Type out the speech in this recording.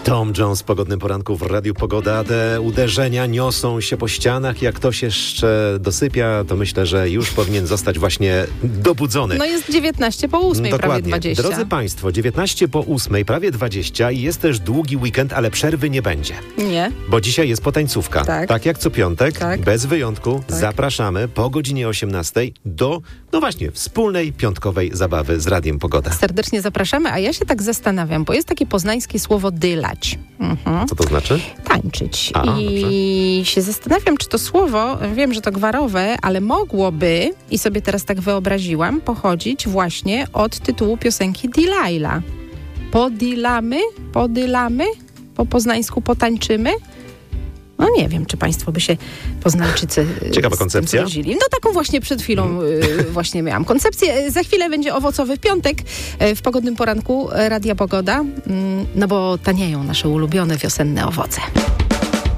Tom Jones w Pogodnym Poranku w Radiu Pogoda. Te uderzenia niosą się po ścianach. Jak ktoś jeszcze dosypia, to myślę, że już powinien zostać właśnie dobudzony. No jest 19 po 8, Dokładnie. prawie 20. Drodzy Państwo, 19 po 8, prawie 20 i jest też długi weekend, ale przerwy nie będzie. Nie. Bo dzisiaj jest potańcówka. Tak. Jak co piątek, Tak. bez wyjątku, Tak. zapraszamy po godzinie 18 do, no właśnie, wspólnej piątkowej zabawy z Radiem Pogoda. Serdecznie zapraszamy, a ja się tak zastanawiam, bo jest takie poznańskie słowo dylać. Co to znaczy? Tańczyć. A, I się zastanawiam, czy to słowo, wiem, że to gwarowe, ale mogłoby, i sobie teraz tak wyobraziłam, pochodzić właśnie od tytułu piosenki Delilah. Podylamy? Po poznańsku potańczymy? No nie wiem, czy państwo by się Poznańczycy Ciekawa koncepcja. zgodzili. No taką właśnie przed chwilą właśnie miałam koncepcję. Za chwilę będzie owocowy piątek w Pogodnym Poranku Radia Pogoda, no bo tanieją nasze ulubione wiosenne owoce.